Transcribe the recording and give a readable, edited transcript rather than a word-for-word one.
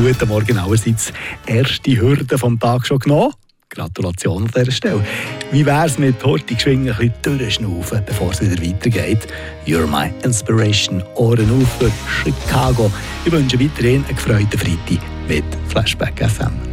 Guten Morgen allerseits. Erste Hürde vom Tag schon genommen? Gratulation an dieser Stelle. Wie wäre es mit heute geschwingen ein bisschen durchschnaufen, bevor es wieder weitergeht? You're my inspiration. Ohren auf für Chicago. Ich wünsche weiterhin einen gefreuten Freitag mit Flashback FM.